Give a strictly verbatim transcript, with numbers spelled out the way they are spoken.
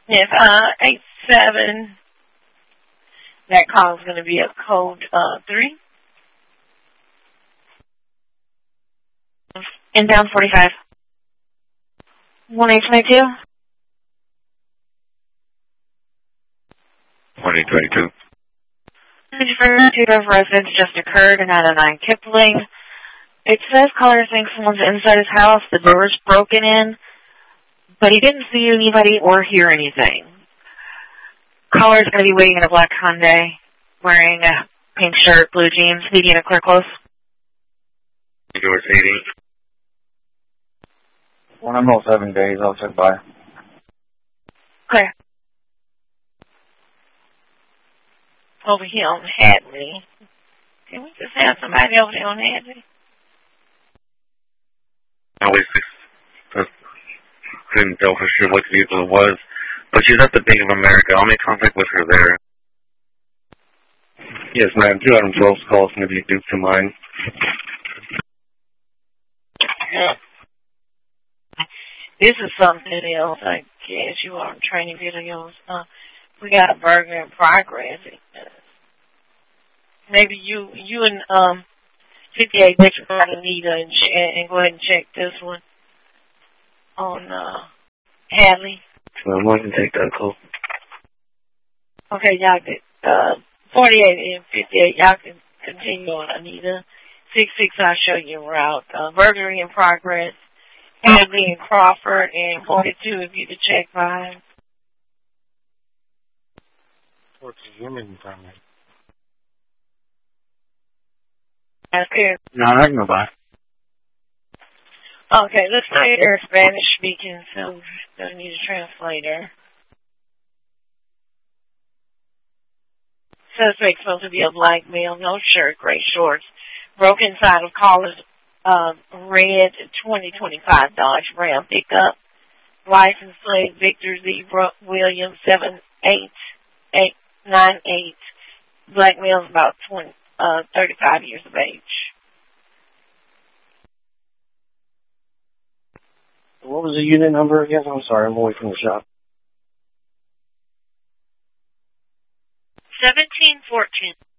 If uh, eight seven, that call is going to be a code uh, three. Inbound forty-five. one eight twenty-two. one eight twenty-two. Two of residence just occurred in nine oh nine Kipling. It says caller thinks someone's inside his house. The door's broken in, but he didn't see anybody or hear anything. Caller's going to be waiting in a black Hyundai, wearing a pink shirt, blue jeans, needing a clear close. Yours eighty. When I'm all seven days, I'll check by. Clear. Over here on Hadley. Can we just have somebody over there on Hadley? I always just couldn't tell for sure what vehicle it was, but she's at the Bank of America. I'll make contact with her there. Yes, ma'am. two out of twelve calls going to be due to mine. Yeah. This is something else, I guess. You are training videos. Uh, we got a burger in progress. Maybe you you and um fifty-eight Victor Anita and, and go ahead and check this one on uh, Hadley. Well, I can take that call. Okay, y'all can, uh, forty-eight and fifty-eight, y'all can continue on Anita. six six, I'll show you a route. Uh, burglary in progress. Hadley and Crawford, and forty-two if you could check by. What's the human time? That's good. No, I can go by. Okay, looks like they're Spanish speaking, so don't need a translator. Suspect supposed to be a black male, no shirt, gray shorts, broken side of collar's uh, red twenty twenty-five Dodge Ram pickup, license plate Victor Z. Williams seven eight eight nine eight. Black male's about twenty, uh, thirty-five years of age. What was the unit number again? I'm sorry, I'm away from the shop. seventeen fourteen.